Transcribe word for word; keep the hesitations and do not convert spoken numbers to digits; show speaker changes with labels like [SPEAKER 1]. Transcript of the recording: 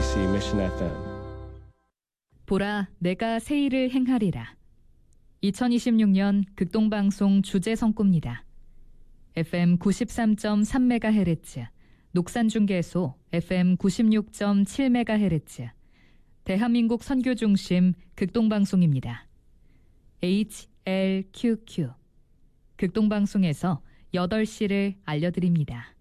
[SPEAKER 1] 케이비씨 Mission 에프엠.
[SPEAKER 2] 보라, 내가 새 일을 행하리라. 이천이십육 년 극동방송 주제 선구입니다. 에프엠 구십삼 점 삼 메가헤르츠, 녹산중계소 에프엠 구십육 점 칠 메가헤르츠, 대한민국 선교중심 극동방송입니다. 에이치엘큐큐, 극동방송에서 여덟 시를 알려드립니다.